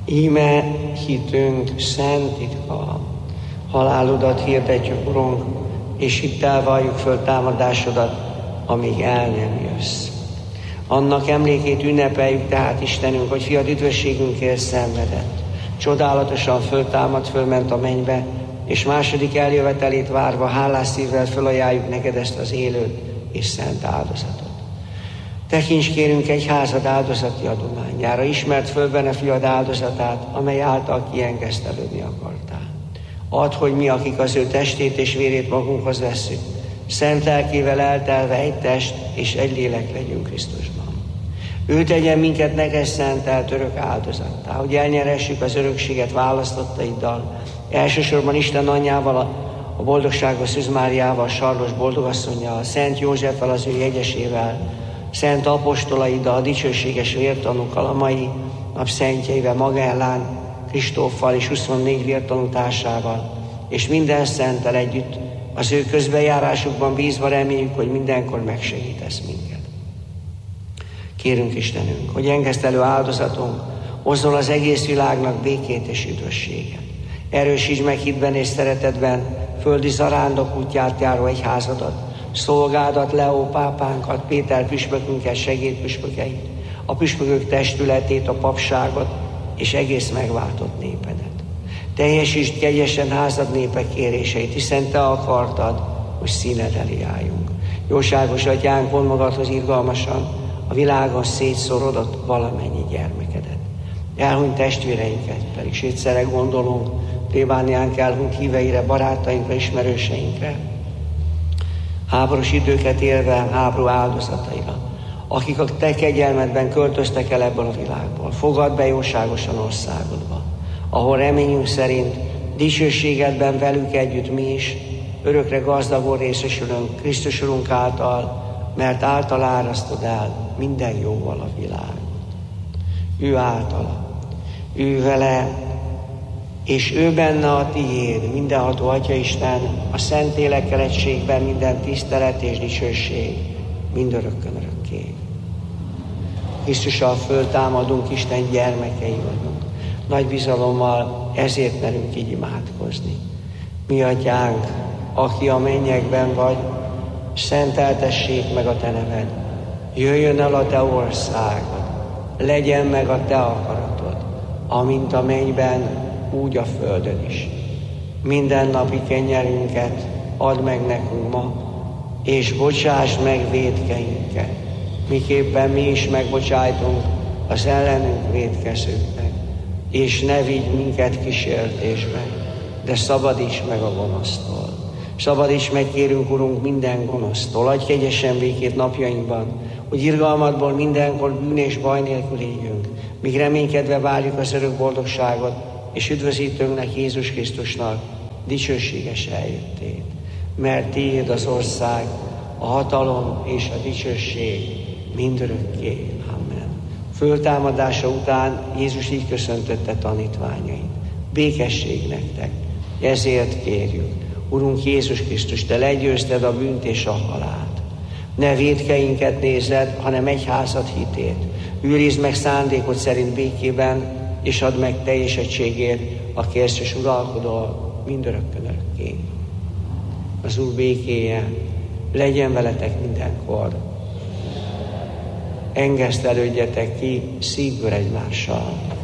Íme hitünk szent titka, halálodat hirdetjük, Urunk, és hittel valljuk föl támadásodat, amíg el nem jössz. Annak emlékét ünnepeljük tehát, Istenünk, hogy fiad üdvösségünkért szenvedett. Csodálatosan föltámadt, fölment a mennybe, és második eljövetelét várva hálás szívvel fölajánljuk neked ezt az élő és szent áldozatot. Tekints kérünk egyházad áldozati adományára, ismert föl benne fiad áldozatát, amely által kiengesztelődni akartál. Add, hogy mi, akik az ő testét és vérét magunkhoz vesszük, szent lelkével eltelve egy test és egy lélek legyünk Krisztusban. Ő tegyen minket neked szentelt örök áldozattá, hogy elnyeressük az örökséget választottaiddal, elsősorban Isten anyjával, a boldogságos Szűz Máriával, Sarlos boldogasszonnyal, Szent Józseffel, az ő jegyesével, szent apostolaiddal, a dicsőséges vértanúkkal, a mai nap szentjeivel, Magellán, Kristóffal és 24 vértanú társával, és minden szenttel együtt az ő közbejárásukban bízva reméljük, hogy mindenkor megsegítesz minket. Kérünk Istenünk, hogy engesztelő áldozatunk hozzon az egész világnak békét és üdvösséget. Erősítsd meg hitben és szeretetben földi zarándok útját járó egyházadat, szolgádat, Leó pápánkat, Péter püspökünket, segédpüspökeit, a püspökök testületét, a papságot és egész megváltott népedet. Teljesítsd kegyesen házad népek kéréseit, hiszen te akartad, hogy színed elé álljunk. Jóságos Atyánk, von magadhoz irgalmasan a világon szétszorodott valamennyi gyermekedet. Elhunyt testvéreinket, pedig sétszere gondolunk, plébániánk elhunyt híveire, barátainkra, ismerőseinkre, háborús időket élve háború áldozataira, akik a te kegyelmedben költöztek el ebből a világból. Fogadd be jóságosan országodba, ahol reményünk szerint dicsőségedben velük együtt mi is örökre gazdagul részesülünk Krisztus Urunk által, mert által árasztod el minden jóval a világot. Ő általa, ő vele, és ő benne a tiéd, mindenható Atyaisten, a Szentlélekkel egységben minden tisztelet és dicsőség, mindörökkön örökké. Krisztussal föltámadunk, Isten gyermekei vagyunk. Nagy bizalommal ezért merünk így imádkozni. Mi Atyánk, aki a mennyekben vagy, szenteltessék meg a te neved. Jöjjön el a te országod, legyen meg a te akaratod, amint a mennyben, úgy a földön is. Minden napi kenyerünket add meg nekünk ma, és bocsáss meg vétkeinket, miképpen mi is megbocsájtunk az ellenünk vétkezőknek, és ne vigy minket kísértésbe, de szabadíts meg a gonosztól. Szabadíts meg, kérünk, Urunk, minden gonosztól. Adj kegyesen békét napjainkban, hogy irgalmadból mindenkor bűn és baj nélkül éljünk, míg reménykedve várjuk az örök boldogságot, és üdvözítőnknek, Jézus Krisztusnak dicsőséges eljöttét. Mert tiéd az ország, a hatalom és a dicsőség mindörökké. Amen. Föltámadása után Jézus így köszöntötte tanítványait. Békesség nektek. Ezért kérjük, Urunk Jézus Krisztus, te legyőzted a bűnt és a halált. Ne vétkeinket nézed, hanem egyházad hitét. Őrizd meg szándékod szerint békében, és add meg teljes egységért, aki ezt is uralkodol mindörökkön örökké. Az Úr békéje legyen veletek mindenkor. Engesztelődjetek ki szívből egymással.